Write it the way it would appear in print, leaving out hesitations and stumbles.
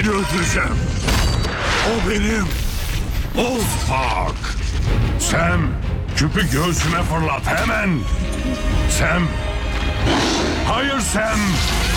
Seni öldüreceğim. O benim. Wolfpack. Sam, küpü göğsüme fırlat hemen. Sam. Hayır Sam.